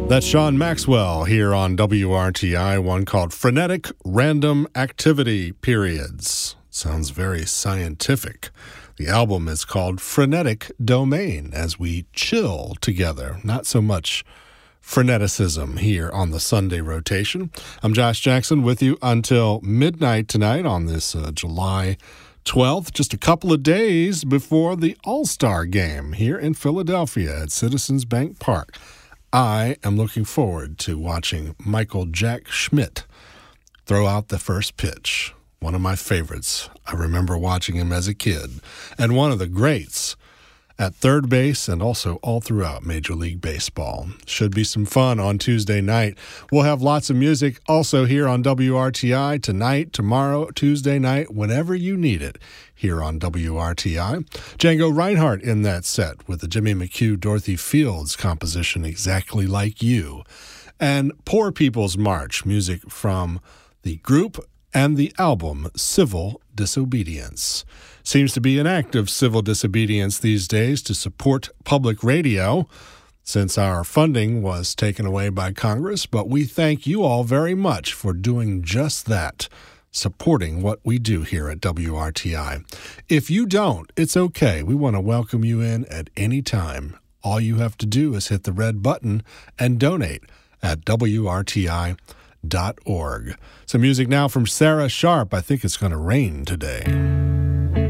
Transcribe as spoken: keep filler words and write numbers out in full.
That's Sean Maxwell here on W R T I, one called Frenetic Random Activity Periods. Sounds very scientific. The album is called Frenetic Domain, as we chill together. Not so much freneticism here on the Sunday rotation. I'm Josh Jackson with you until midnight tonight on this uh, July twelfth, just a couple of days before the All-Star Game here in Philadelphia at Citizens Bank Park. I am looking forward to watching Michael Jack Schmidt throw out the first pitch. One of my favorites. I remember watching him as a kid. And one of the greats at third base and also all throughout Major League Baseball. Should be some fun on Tuesday night. We'll have lots of music also here on W R T I tonight, tomorrow, Tuesday night, whenever you need it here on W R T I. Django Reinhardt in that set with the Jimmy McHugh, Dorothy Fields composition, Exactly Like You. And Poor People's March, music from the group and the album Civil Disobedience. Seems to be an act of civil disobedience these days to support public radio since our funding was taken away by Congress, but we thank you all very much for doing just that, supporting what we do here at W R T I. If you don't, it's okay. We want to welcome you in at any time. All you have to do is hit the red button and donate at W R T I dot org. Some music now from Sarah Sharp. I think it's going to rain today.